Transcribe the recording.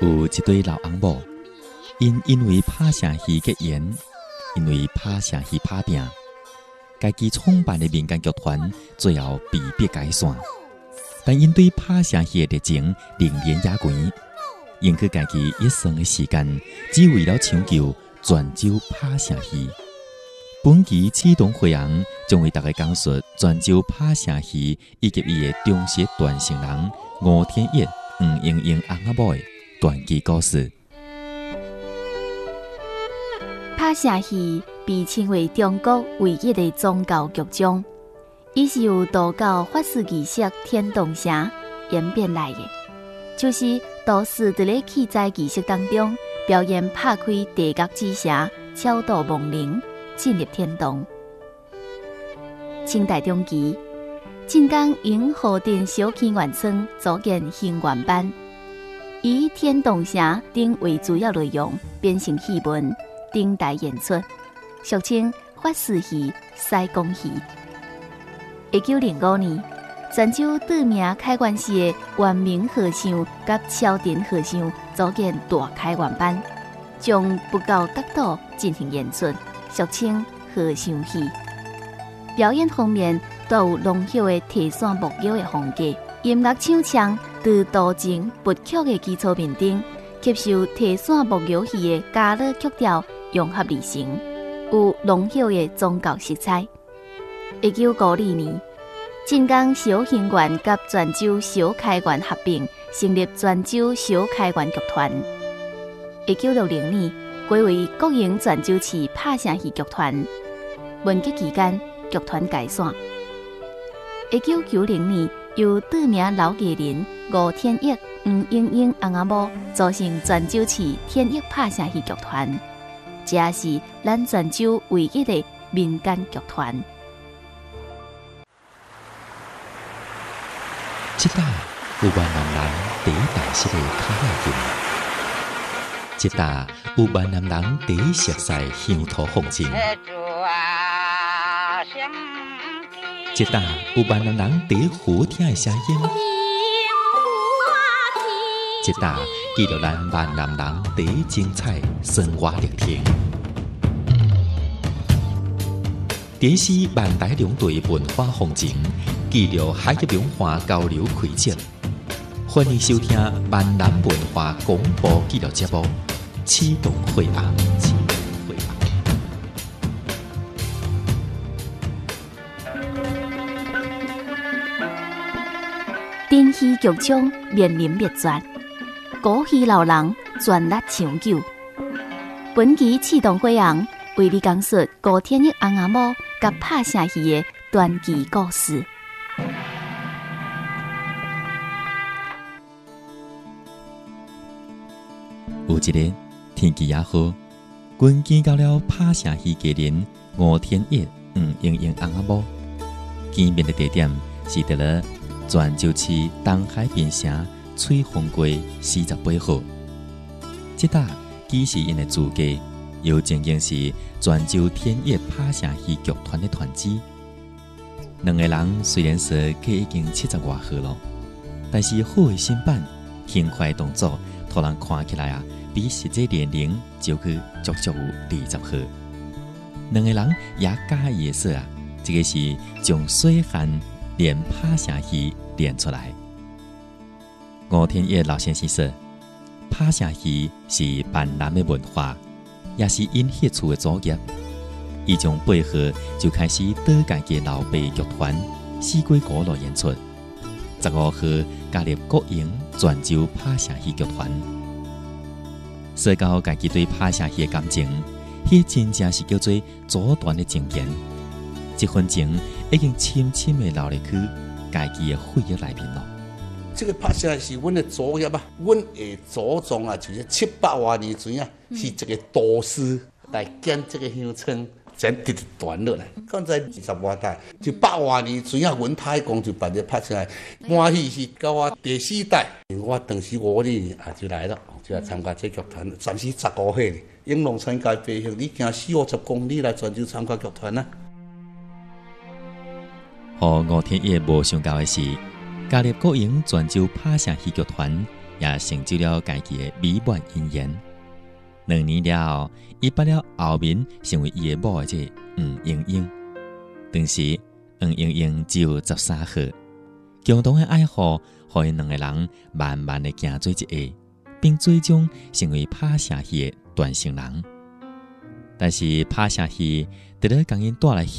有一对老翁某，因为拍成戏结缘，因为拍成戏拍拼，家己创办的民间剧团最后被迫解散。但因对拍成戏的热情仍然也悬，用去家己一生的时间，只为了抢救泉州拍成戏。本期启动会昂将为大家讲述泉州拍成戏以及伊的忠实传承人吴天一、黄莺莺翁仔某的传奇故事。 拍成戏被称为中国唯一的宗教剧种，伊是由道教法事仪式天动城演变来的，就是道士伫咧起斋仪式当中表演拍开地角之城，超度亡灵，进入天堂。清代中期，晋江因河镇小溪园村组建行园班，以天动城等为主要内容，编成戏文，登台演出，俗称法事戏、西公戏。1905年，泉州著名开元寺的元明和尚甲超陈和尚组建大开元班，将佛教角度进行演出，俗称和尚戏。表演方面，都有浓厚的提线木偶的风格，音乐唱腔在道情佛曲的基础面顶，吸收提线木偶戏的加乐曲调融合而成，有浓厚的宗教色彩。1952年，晋江小行园甲泉州小开元合并，成立泉州小开元剧团。1960年，归为国营泉州市拍成戏剧团。文革期间，剧团解散。1990年，由著名老艺人吴天一、黄莺莺翁仔某组成泉州市天一拍成戏剧团，这也是咱泉州唯一的民间剧团。 这搭有越南人第一大式的卡拉金，这搭有越南人第一熟悉乡土风情，这搭有越南人第一好听的声音，这搭记录咱越南人第一精彩生活历程。这是万台两地文化风情，记录海峡文化交流轨迹。欢迎收听闽南文化广播纪录节目《启动会昂》。 珍稀剧种面临灭绝，古稀老人全力抢救。本期启动会昂为你讲述吴天一翁仔某甲拍成戏的传奇故事。 有一日天气也好，阮见到了拍成戏艺人吴天一、黄莺莺翁仔某。见面的地点是伫咧泉州市东海滨城翠峰街48号。这搭既是因的住家，又正经是泉州天一拍成戏剧团的团支。两个人虽然说隔已经70外岁了，但是好的身板、轻快的动作，让人看起来比实际年龄少去足足有20岁。两个人也假意的说这个是从细汉练拍成戏练出来。吴天一老先生说，拍成戏是闽南的文化，也是因迄厝的祖业。伊从8岁就开始倒家己的老爸剧团四季鼓路演出，15岁加入国营泉州拍成戏剧团。说到家己对拍成戏的感情，迄真正是叫做祖传的情缘。这份情已经深深的流入去家己的血液内面了。 这个拍成是阮的祖业阮的祖宗就是700多年前是这个道士来建这个乡村，才直直传落来。刚才20多代，就100多年前阮太公就把这拍成，欢喜是到我第4代，我当时50年就来了，就来参加这剧团，暂时15岁，永隆参加北乡，你行40-50公里来泉州参加剧团啊。和吴天一无想到的是，加入国营泉州拍成戏剧团， 也成就了家己的美满姻缘。2年了后，伊把了后面成为伊的某姐黄莺莺。当时黄莺莺只有13岁，共同的爱好，互因2个人慢慢的行做一个，并最终成为拍摄戏的传承人。但是拍摄戏除了将因带来幸